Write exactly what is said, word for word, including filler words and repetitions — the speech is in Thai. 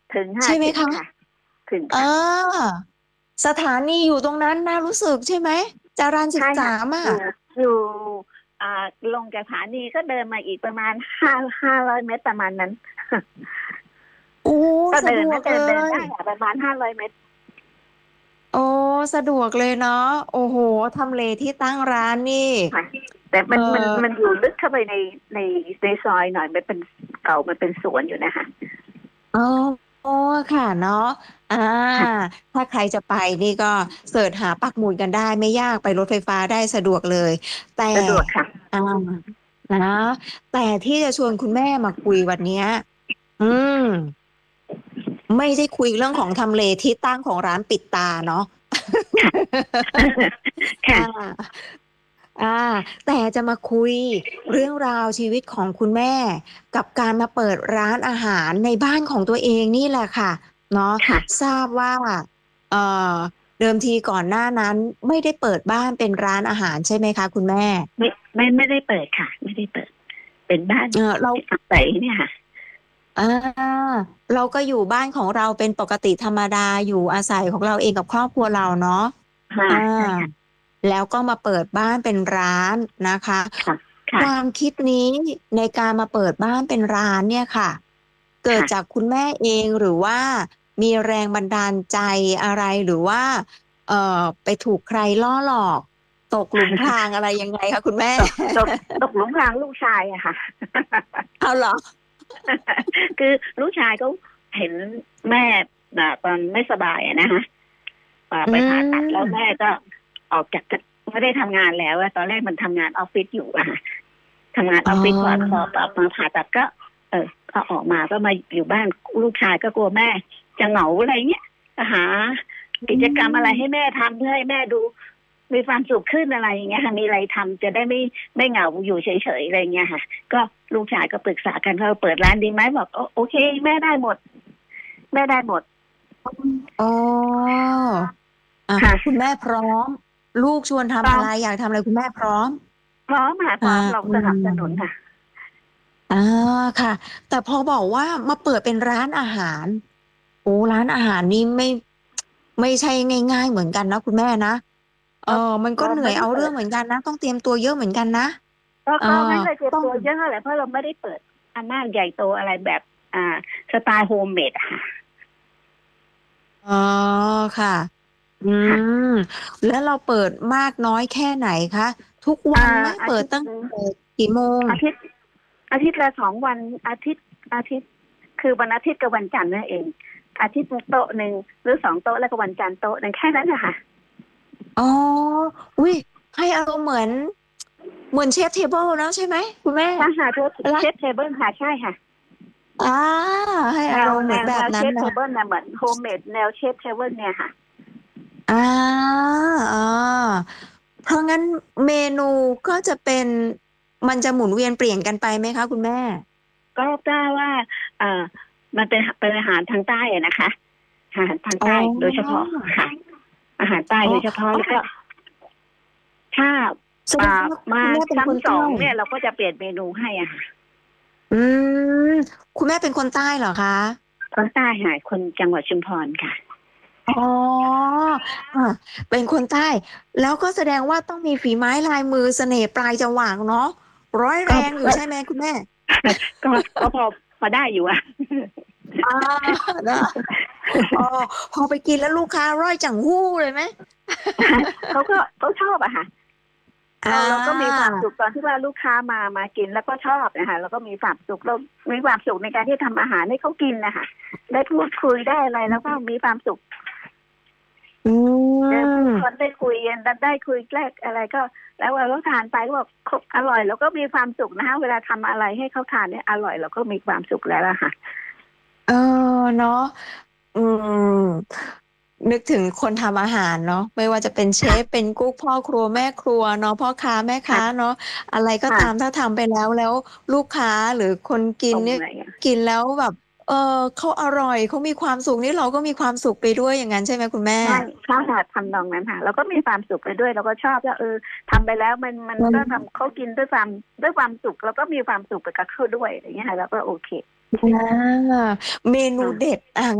ถึงค่ใชะ่ไหมถึงคะ? ค่ะ ถึงเอค่ะอ สถานีอยู่ตรงนั้นน่ารู้สึกใช่ไหม? จรัญใสชิบ่สค่ะาม ออยู่ะอยู่ อ่า ลงจากสถานีก็เดินมาอีกประมาณ ห้า ห้าร้อย เมตร ประมาณนั้นโอ้ สก็เะดินนดวะกเดเิลน เดินได้ยค่ะ ประมาณ ห้าร้อย เมตรอ๋อ สะดวกเลยเนาะ โอ้โฮ ทำเลที่ตั้งร้านนี่ค่ะ แต่เมอัอน มัน มันอยู่ลึกเข้าไปใน ใน ในซอยหน่อย มันเป็น เก่า มันเป็นสวนอยู่น่ะค่ะอ๋อ ค่ะ เนาะ อาค่ะถ้าใครจะไปนี่ก็เซิร์ชหาปักหมุดกันได้ไม่ยาก ไปรถไฟฟ้าได้สะดวกเลย แต่สะดวกค่ะอา นะ แต่ที่จะชวนคุณแม่มาคุยวันเนี้ย อืม ไม่ได้คุยเรื่องของทำเลที่ตั้งของร้านปิดตาเนาะค่ะ คอ่ะา อา แต่จะมาคุยเรื่องราวชีวิตของคุณแม่ กับการมาเปิดร้านอาหารในบ้านของตัวเองนี่แหละค่ะ เนาะค่ะทราบว่า เอ่อ เดิมทีก่อนหน้านั้นไม่ได้เปิดบ้านเป็นร้านอาหารใช่ไหมคะคุณแม่? ไม่ ไม่ ไม่ได้เปิดค่ะ ไม่ได้เปิด เป็นบ้านเออ เราอาศัยเนี่ยค่ะอา เราก็อยู่บ้านของเราเป็นปกติธรรมดา อยู่อาศัยของเราเองกับครอบครัวเราเนาะค่ะอาใช่ค่ะแล้วก็มาเปิดบ้านเป็นร้านนะคะค่ะ ค่คะวามคิดนี้ในการมาเปิดบ้านเป็นร้านเนี่ยค่ะ เกิคด่ะจากคุณแม่เอง หรือว่ามีแรงบันดาลใจอะไร หรือว่า เอ่อ ไปถูกใครล่อหลอก ตกหลุมพรางอะไรยังไงคะคุณแม่? ตก ตก ตกหลุมพรางลูกชายอะค่ะอ้าว เหรอ? คือลูกชายเขาเห็นแม่ อ่า ตอนไม่สบายอะนะคะ อ่าอืไปผ่าตัดแล้วแมม่ก็ออกจาก จ ไม่ได้ทำงานแล้วอะ ตอนแรกมันทำงานออฟฟิศอยู่อะค่ะ ทำงานอ๋ออฟฟิศ พอ พออพอมาผ่าตัดก็ เออ ก็ออกมาก็มาอยู่บ้าน ลูกชายก็กลัวแม่จะเหงา อะไรเงี้ย ก็หาอืกิจกรรมอะไรให้มแม่ทำ เพื่อให้แม่ดูมีความสุขขึ้น อะไรอย่างเงี้ยค่ะ มีอะไรทำจะได้ไม่ ไม่เหงาอยู่เฉย ๆ อะไรเงี้ยค่ะ ก็ลูกชายก็ปรึกษากันว่า "เปิดร้านดีไหม?" บอก "โอ โอเค แม่ได้หมด แม่ได้หมด" อ๋อ อะค่ะคุณแม่พร้อม ลูกชวนทพรำ้ออะไรมอยากทำอะไรคุณแม่พร้อมพร้อมค่ะอพาร้อม เราอืสนับสนุนมค่ะอา ค่ะ แต่พอบอกว่ามาเปิดเป็นร้านอาหาร โอ้ ร้านอาหารนี่ไม่ ไม่ใช่ง่าย ๆ เหมือนกันนะคุณแม่นะ เอก็อ มันเก็ราเหนืไ่มอ่ยได้เปเอาเริื่องดเหมือนกันนะ ต้องเตรียมตัวเยอะเหมือนกันนะก็เออก็ไม่เคยเตรียต้องมตัวเยอะเท่าไร เพราะเราไม่ได้เปิดอันมากใหญ่โตอะไรแบบ อ่า สไตล์ Homemade อะค่ะอ๋อ ค่ะ อืค่ะม แล้วเราเปิดมากน้อยแค่ไหนคะ? ทุกอว่าันไหม? อเาทิตยปิดตั้์งหนึ่งแต่กี่โมง? อาทิตย์ อาทิตย์ละ สอง วัน อาทิตย์ อาทิตย์ คือวันอาทิตย์กับวันจันทร์นั่นเอง อาทิตย์หนึ่งโต๊ะหนึ่ง หรือ สอง โต๊ะ แล้วก็วันจันทร์โต๊ะหนึ่ง แค่นั้นน่ะค่ะอ๋อ อุ๊ย ให้อารมณ์เหมือน เหมือนเชฟเทเบิลเนาะ ใช่ไหมคุณแม่? ใช่ค่ะ เชฟนะเชฟเทเบิลค่ะ ใช่ค่ะอา ให้แอนารวมณ์เแหนมือนวแบแนวเชฟบนั้นเเนทาะเบิลน่ะ เหมือน Homemade แนวเชฟเทเบิลเนี่ยค่ะอา อ๋อ เพราะงั้นเมนูก็จะเป็น มันจะหมุนเวียนเปลี่ยนกันไปไหมคะคุณแม่? ก็ทราบว่า เอ่อ มันเป็น ห เป็นอาหารทางใต้อะนะคะ อาหารทางอ๋ใต้โดยเฉพาะอค่ะ อาหารใต้อ๋อโดยเฉพาะอ้แอล้วก็ ถ้าแสอด่งาว่ามคาุณแม่เป็ซน้คนำใสตอง เนี่้ย เราก็จะเปลี่ยนเมนูให้อะค่ะอืม คุณแม่เป็นคนใต้เหรอคะ? คนใต้ค่ะ คนจังหวัดชุมพรค่ะอ๋อ ค่ะ เป็นคนใต้ แล้วก็แสดงว่าต้องมีฝีไม้ลายมือ เสน่ห์ปลายจวักเนาะ ร้อยกแร็งอยูก่็ใช่ไหมคุณแม่? ก็ ก็พอ พอได้อยู่อะอา นะ อ้อ พอไปกินแล้วลูกค้าร่อยจั่งฮู้เลยไหม? เขาก็ เขาชอบอะค่ะอเรา เราก็มีความาสุขตอนที่ว่าลูกค้ามา มากินแล้วก็ชอบอะค่ะ เราก็มีความสุข เรามีความสุขในการที่ทำอาหารให้เขากินน่ะค่ะ ได้พูดคุย ได้อะไร เราก็มีความสุขอืเจอผู้คมน ได้คุยกัน ด ได้คุยแกล้ อะไรก็ แล้วเราก็ทานไปก็บอก ค อร่อย เราก็มีความสุขนะคะ เวลาทำอะไรให้เขาทานเนี่ยอร่อย เราก็มีความสุขแล้วอะค่ะเออ เนาะ อืม นึกถึงคนทำอาหารเนาะ ไม่ว่าจะเป็นเชค่ะฟ เป็นกุ๊ก พ่อครัว แม่ครัวเนาะ พ่อค้าแม่คค่้ะาเนาะ อะไรก็ค่ตามะถ้าทำไปแล้ว แล้วลูกค้าหรือคนกิชนเนี่ยม อะไรเงี้ยกินแล้วแบบ เออ เขาอร่อย เขามีความสุข นี่เราก็มีความสุขไปด้วย อย่างงั้นใช่ไหมคุณแม่? ใช่ ใช่ค่ะ ทำนองนั้นค่ะ เราก็มีความสุขไปด้วย เราก็ชอบว่า เออ ทำไปแล้วมัน มันอืก็ทมำเขากินด้วยความ ด้วยความสุข เราก็มีความสุขไปกับเขาด้วย อย่างเงี้ยค่ะ เราก็โอเคอา เมนูค่ะเด็ด อา